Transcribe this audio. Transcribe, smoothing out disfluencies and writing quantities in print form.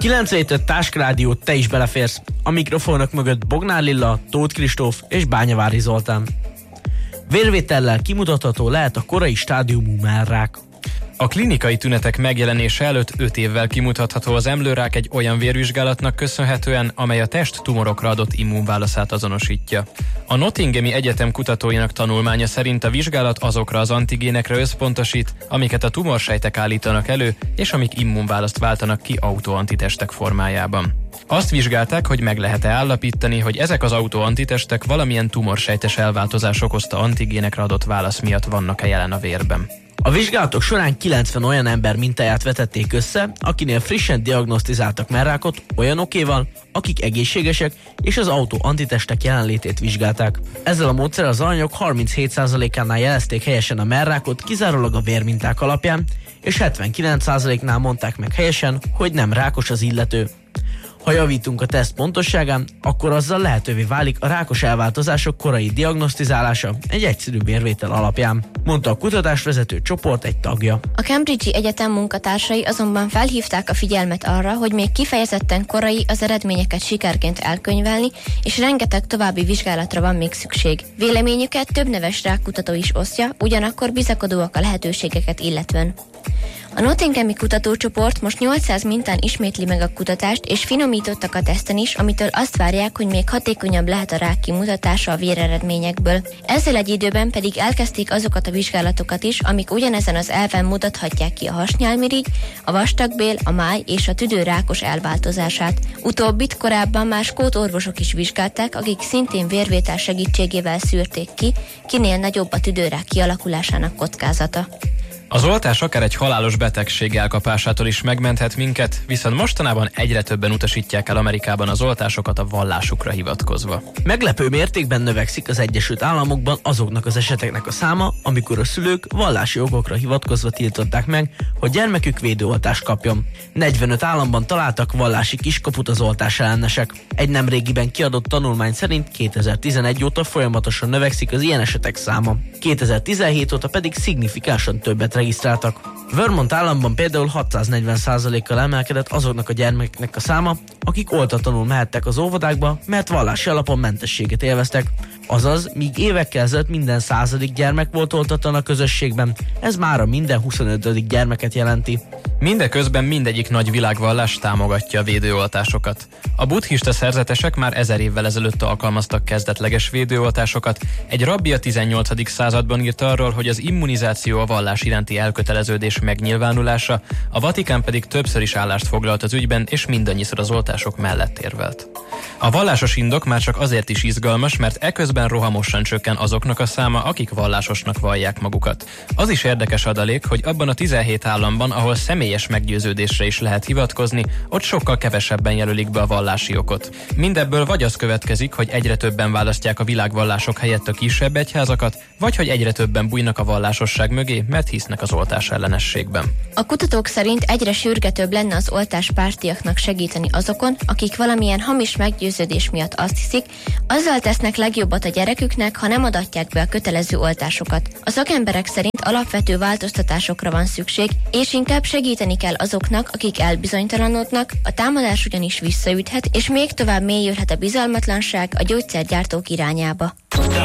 9-5 Táskrádió, te is beleférsz. A mikrofonok mögött Bognár Lilla, Tóth Kristóf és Bányavári Zoltán. Vérvétellel kimutatható lehet a korai stádiumú mellrák. A klinikai tünetek megjelenése előtt 5 évvel kimutatható az emlőrák egy olyan vérvizsgálatnak köszönhetően, amely a test tumorokra adott immunválaszát azonosítja. A Nottinghami Egyetem kutatóinak tanulmánya szerint a vizsgálat azokra az antigénekre összpontosít, amiket a tumorsejtek állítanak elő, és amik immunválaszt váltanak ki autoantitestek formájában. Azt vizsgálták, hogy meg lehet-e állapítani, hogy ezek az autoantitestek valamilyen tumorsejtes elváltozás okozta antigénekre adott válasz miatt vannak-e jelen a vérben. A vizsgálatok során 90 olyan ember mintáját vetették össze, akinél frissen diagnosztizáltak mellrákot olyanokéval, akik egészségesek és az autoantitestek jelenlétét vizsgálták. Ezzel a módszerrel az alanyok 37%-ánál jelezték helyesen a mellrákot kizárólag a vérminták alapján, és 79%-nál mondták meg helyesen, hogy nem rákos az illető. Ha javítunk a teszt pontosságán, akkor azzal lehetővé válik a rákos elváltozások korai diagnosztizálása egy egyszerű vérvétel alapján, mondta a kutatásvezető csoport egy tagja. A Cambridge-i Egyetem munkatársai azonban felhívták a figyelmet arra, hogy még kifejezetten korai az eredményeket sikerként elkönyvelni, és rengeteg további vizsgálatra van még szükség. Véleményüket több neves rákkutató is osztja, ugyanakkor bizakodóak a lehetőségeket illetően. A Nottinghami kutatócsoport most 800 mintán ismétli meg a kutatást, és finomítottak a teszten is, amitől azt várják, hogy még hatékonyabb lehet a rák kimutatása a véreredményekből. Ezzel egy időben pedig elkezdték azokat a vizsgálatokat is, amik ugyanezen az elven mutathatják ki a hasnyálmirigy, a vastagbél, a máj és a tüdő rákos elváltozását. Utóbbit korábban már skót orvosok is vizsgálták, akik szintén vérvétel segítségével szűrték ki, kinél nagyobb a tüdőrák kialakulásának kockázata. Az oltás akár egy halálos betegség elkapásától is megmenthet minket, viszont mostanában egyre többen utasítják el Amerikában az oltásokat a vallásukra hivatkozva. Meglepő mértékben növekszik az Egyesült Államokban azoknak az eseteknek a száma, amikor a szülők vallási okokra hivatkozva tiltották meg, hogy gyermekük védőoltást kapjon. 45 államban találtak vallási kiskaput az oltás ellenesek. Egy nemrégiben kiadott tanulmány szerint 2011 óta folyamatosan növekszik az ilyen esetek száma. 2017 óta pedig szignifikánsan többet regisztráltak. Vermont államban például 640%-kal emelkedett azoknak a gyermekeknek a száma, akik oltatlanul mehettek az óvodákba, mert vallási alapon mentességet élveztek. Azaz, míg évekkel ezelőtt minden 100. gyermek volt oltatlan a közösségben, ez mára minden 25. gyermeket jelenti. Mindeközben mindegyik nagy világvallás támogatja a védőoltásokat. A buddhista szerzetesek már 1000 évvel ezelőtt alkalmaztak kezdetleges védőoltásokat. Egy rabbi a 18. században írt arról, hogy az immunizáció a vallás iránti elköteleződés megnyilvánulása, a Vatikán pedig többször is állást foglalt az ügyben, és mindannyiszor az oltások mellett érvelt. A vallásos indok már csak azért is izgalmas, mert eközben rohamosan csökken azoknak a száma, akik vallásosnak vallják magukat. Az is érdekes adalék, hogy abban a 17 államban, ahol személyes meggyőződésre is lehet hivatkozni, ott sokkal kevesebben jelölik be a vallási okot. Mindebből vagy az következik, hogy egyre többen választják a világvallások helyett a kisebb egyházakat, vagy hogy egyre többen bújnak a vallásosság mögé, mert hisznek az oltás ellenességben. A kutatók szerint egyre sürgetőbb lenne az oltáspártiaknak segíteni azokon, akik valamilyen hamis meggyőződés miatt azt hiszik, azzal tesznek legjobbat a gyereküknek, ha nem adatják be a kötelező oltásokat. A szakemberek szerint alapvető változtatásokra van szükség, és inkább segíteni kell azoknak, akik elbizonytalanodnak, a támadás ugyanis visszaüthet, és még tovább mélyülhet a bizalmatlanság a gyógyszergyártók irányába.